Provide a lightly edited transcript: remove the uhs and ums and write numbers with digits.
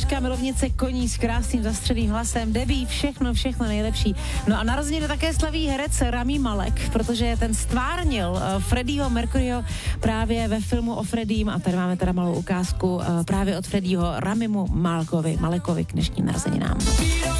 zpěvačka, milovnice koní s krásným zastřeným hlasem. Debbie, všechno nejlepší. No a narozeniny také slaví herec Rami Malek, protože ten stvárnil Freddieho Mercuryho právě ve filmu o Freddiem a tady máme teda malou ukázku právě od Freddieho Ramimu Malekovi k dnešním narozeninám.